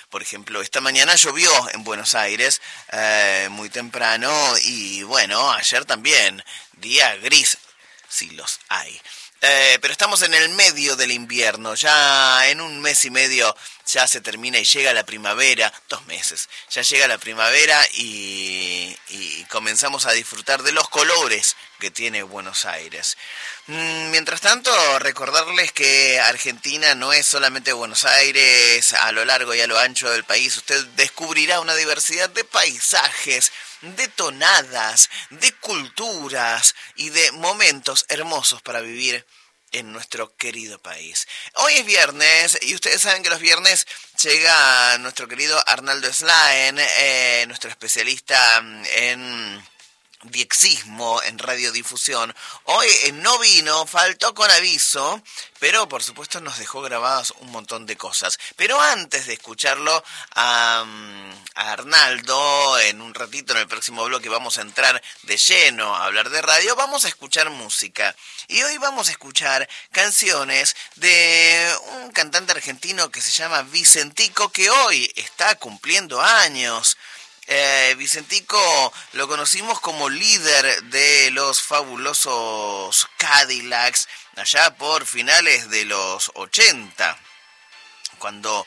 Por ejemplo, esta mañana llovió en Buenos Aires muy temprano y bueno, ayer también, día gris, si los hay. Pero estamos en el medio del invierno, ya en un mes y medio ya se termina y llega la primavera, 2 meses, ya llega la primavera y comenzamos a disfrutar de los colores que tiene Buenos Aires. Mientras tanto, recordarles que Argentina no es solamente Buenos Aires, a lo largo y a lo ancho del país usted descubrirá una diversidad de paisajes, de tonadas, de culturas y de momentos hermosos para vivir en nuestro querido país. Hoy es viernes y ustedes saben que los viernes llega nuestro querido Arnaldo Slaen, nuestro especialista en diexismo, en radiodifusión. Hoy no vino, faltó con aviso, pero por supuesto nos dejó grabadas un montón de cosas. Pero antes de escucharlo a Arnaldo, en un ratito, en el próximo bloque vamos a entrar de lleno a hablar de radio, vamos a escuchar música. Y hoy vamos a escuchar canciones de un cantante argentino que se llama Vicentico, que hoy está cumpliendo años. Vicentico lo conocimos como líder de los fabulosos Cadillacs allá por finales de los 80, cuando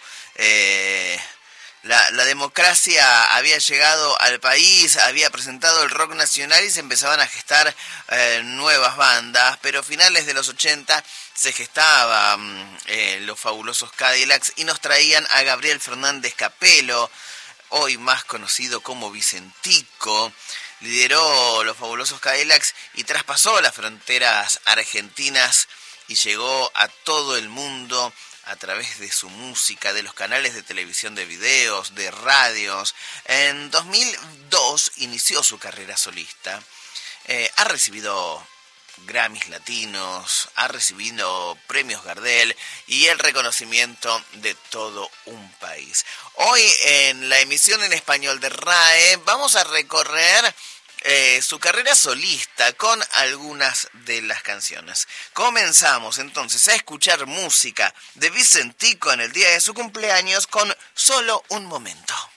la democracia había llegado al país, había presentado el rock nacional y se empezaban a gestar nuevas bandas, pero a finales de los 80 se gestaban los fabulosos Cadillacs y nos traían a Gabriel Fernández Capelo, hoy más conocido como Vicentico. Lideró los fabulosos Cadillacs y traspasó las fronteras argentinas y llegó a todo el mundo a través de su música, de los canales de televisión, de videos, de radios. En 2002 inició su carrera solista. Ha recibido Grammys latinos, ha recibido premios Gardel y el reconocimiento de todo un país. Hoy en la emisión en español de RAE vamos a recorrer su carrera solista con algunas de las canciones. Comenzamos entonces a escuchar música de Vicentico en el día de su cumpleaños con Solo un momento.